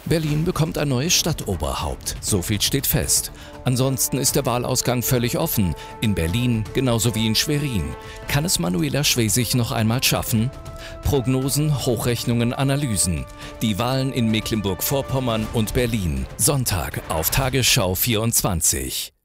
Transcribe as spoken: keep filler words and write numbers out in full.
Berlin bekommt ein neues Stadtoberhaupt. So viel steht fest. Ansonsten ist der Wahlausgang völlig offen. In Berlin genauso wie in Schwerin. Kann es Manuela Schwesig noch einmal schaffen? Prognosen, Hochrechnungen, Analysen. Die Wahlen in Mecklenburg-Vorpommern und Berlin. Sonntag auf Tagesschau vierundzwanzig.